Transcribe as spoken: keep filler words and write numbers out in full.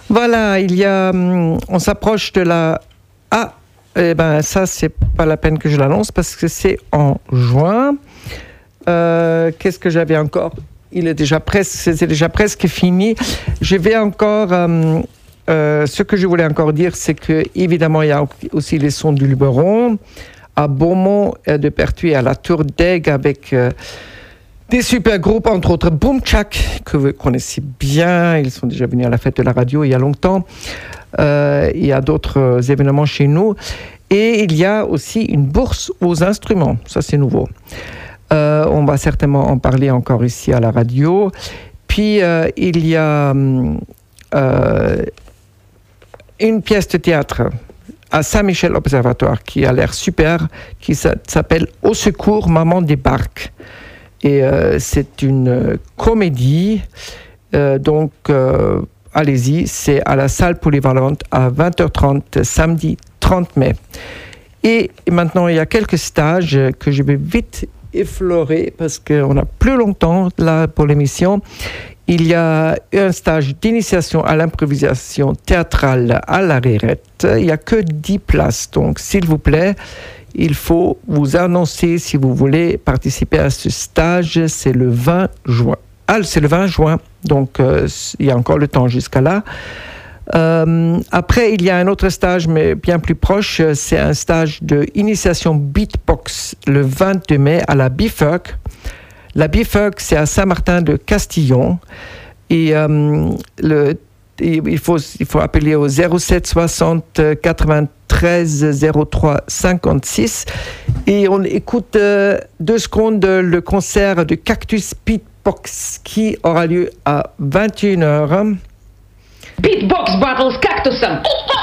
Voilà, il y a, on s'approche de la... Ah, eh ben ça, c'est pas la peine que je l'annonce parce que c'est en juin. Euh, qu'est-ce que j'avais encore ? Il est déjà presque, c'est déjà presque fini. Je vais encore... Euh, euh, ce que je voulais encore dire, c'est que évidemment, il y a aussi les sons du Luberon, à Beaumont de Pertuis, à la Tour d'Aigle, avec... Euh, des super groupes, entre autres Boomchak, que vous connaissez bien. Ils sont déjà venus à la fête de la radio il y a longtemps. Euh, il y a d'autres événements chez nous. Et il y a aussi une bourse aux instruments. Ça, c'est nouveau. Euh, on va certainement en parler encore ici à la radio. Puis, euh, il y a euh, une pièce de théâtre à Saint-Michel Observatoire qui a l'air super, qui s'appelle « Au secours, maman débarque ». Et euh, c'est une euh, comédie, euh, donc euh, allez-y, c'est à la salle polyvalente à vingt heures trente, samedi trente mai. Et maintenant, il y a quelques stages que je vais vite effleurer parce qu'on n'a plus longtemps là pour l'émission. Il y a un stage d'initiation à l'improvisation théâtrale à la Rérette. Il n'y a que dix places, donc s'il vous plaît, il faut vous annoncer si vous voulez participer à ce stage. C'est le vingt juin. Ah, c'est le vingt juin, donc euh, il y a encore le temps jusqu'à là. Euh, après, il y a un autre stage, mais bien plus proche. C'est un stage d'initiation beatbox le vingt-deux mai à la B I F U C. La B I F U C, c'est à Saint-Martin de Castillon. Et euh, le Il faut, il faut appeler au zéro sept soixante quatre-vingt-treize zéro trois cinquante-six et on écoute euh, deux secondes le concert de Cactus Beatbox qui aura lieu à vingt et une heures. Beatbox Battles Cactus.